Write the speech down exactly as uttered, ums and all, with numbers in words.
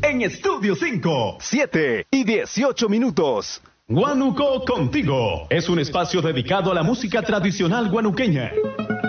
en Estudio cinco. siete y dieciocho minutos. Guanuco Contigo es un espacio dedicado a la música tradicional guanuqueña.